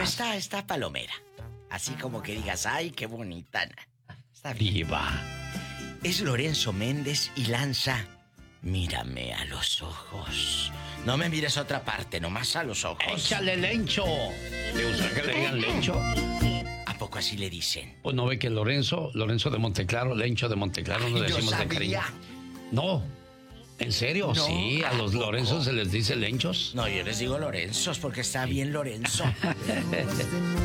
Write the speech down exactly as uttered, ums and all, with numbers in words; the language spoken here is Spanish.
está, está palomera. Así como que digas, ay, qué bonita. Está bien. Diva. Es Lorenzo Méndez y lanza Mírame a los ojos. No me mires a otra parte, nomás a los ojos. ¡Échale lencho! ¿Le gusta que le digan lencho? ¿A poco así le dicen? Pues no ve que Lorenzo, Lorenzo de Monteclaro, Lencho de Monteclaro, nos Ay, yo decimos de sabía. cariño. No, ¿en serio? No, Sí, a ¿a los poco? Lorenzos se les dice lenchos. No, yo les digo Lorenzos porque está bien Lorenzo.